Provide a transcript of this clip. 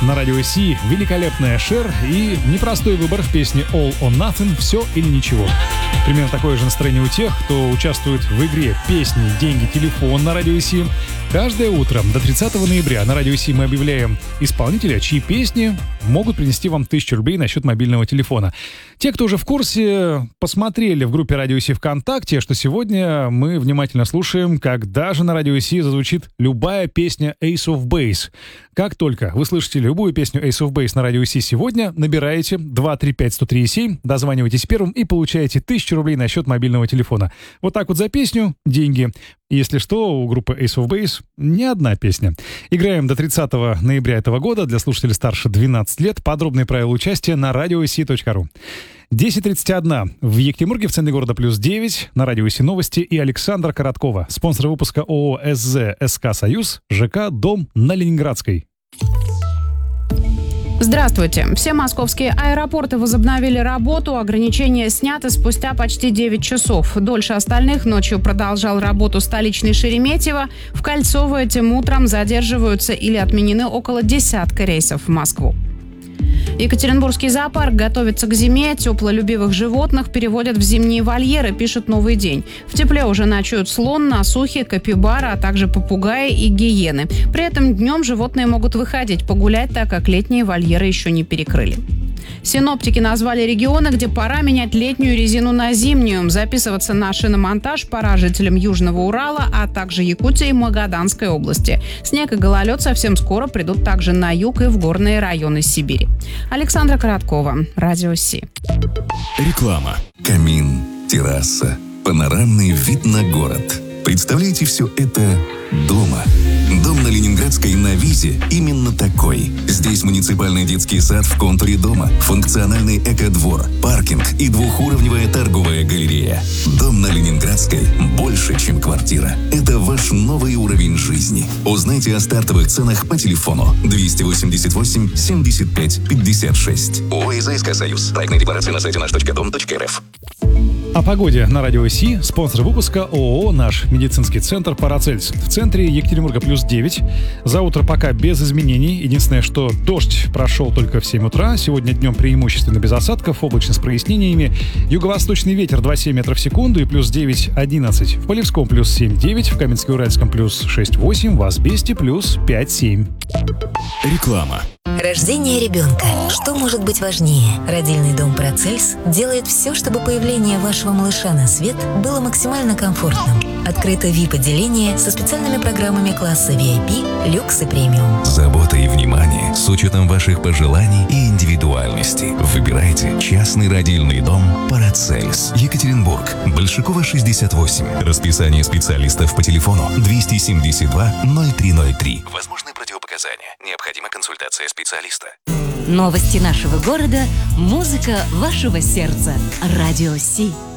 на радио Си, великолепная Cher и непростой выбор в песне All or Nothing, все или ничего. Примерно такое же настроение у тех, кто участвует в игре «Песни, деньги, телефон» на радио Си. Каждое утро до 30 ноября на радио Си мы объявляем исполнителя, чьи песни могут принести вам 1000 рублей на счет мобильного телефона. Те, кто уже в курсе, посмотрели в группе Радио Си ВКонтакте, что сегодня мы внимательно слушаем, как даже на Радио Си зазвучит любая песня Ace of Base. Как только вы слышите любую песню Ace of Base на Радио Си сегодня, набираете 235-103-7, дозваниваетесь первым и получаете 1000 рублей на счет мобильного телефона. Вот так вот за песню — деньги. Если что, у группы Ace of Base не одна песня. Играем до 30 ноября этого года для слушателей старше 12 лет. Подробные правила участия на radiosi.ru. 10:31 в Екатеринбурге, в центре города +9, на радио Си новости и Александра Короткова, спонсор выпуска ООО СЗ СК «Союз», ЖК «Дом» на Ленинградской. Здравствуйте. Все московские аэропорты возобновили работу. Ограничения сняты спустя почти 9 часов. Дольше остальных ночью продолжал работу столичный Шереметьево. В Кольцово этим утром задерживаются или отменены около десятка рейсов в Москву. Екатеринбургский зоопарк готовится к зиме. Теплолюбивых животных переводят в зимние вольеры, пишет «Новый день». В тепле уже ночуют слон, носухи, капибара, а также попугаи и гиены. При этом днем животные могут выходить погулять, так как летние вольеры еще не перекрыли. Синоптики назвали регионы, где пора менять летнюю резину на зимнюю. Записываться на шиномонтаж пора жителям Южного Урала, а также Якутии и Магаданской области. Снег и гололед совсем скоро придут также на юг и в горные районы Сибири. Александра Короткова, Радио Си. Реклама. Камин, терраса, панорамный вид на город. Представляете все это дома. Дом на Ленинградской на Визе именно такой. Здесь муниципальный детский сад в контуре дома, функциональный экодвор, паркинг и двухуровневая торговая галерея. Дом на Ленинградской больше, чем квартира. Это ваш новый уровень жизни. Узнайте о стартовых ценах по телефону 288 75 56. ООО СК «Союз». Проектная декларация на сайте наш.дом.рф. О погоде на радио Си, спонсор выпуска ООО «Наш медицинский центр Парацельс». В центре Екатеринбурга +9. За утро пока без изменений. Единственное, что дождь прошел только в 7 утра. Сегодня днем преимущественно без осадков, облачно с прояснениями. Юго-восточный ветер 2,7 метров в секунду и +9, 11. В Полевском +7, 9. В Каменске-Уральском +6, 8. В Асбесте +5, 7. Реклама. Рождение ребенка. Что может быть важнее? Родильный дом «Парацельс» делает все, чтобы появление вашего малыша на свет было максимально комфортным. Открыто VIP-отделение со специальными программами класса VIP, люкс и премиум. Забота и внимание с учетом ваших пожеланий и индивидуальности. Выбирайте частный родильный дом «Парацельс». Екатеринбург. Большакова, 68. Расписание специалистов по телефону 272 0303. Возможны противопоказания. Необходима консультация специалиста. Новости нашего города, музыка вашего сердца. Радио Си.